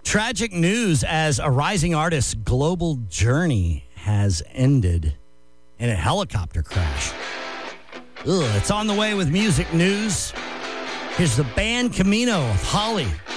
Tragic news as a rising artist's global journey has ended in a helicopter crash. It's on the way with music news. Here's the band Camino of Holly.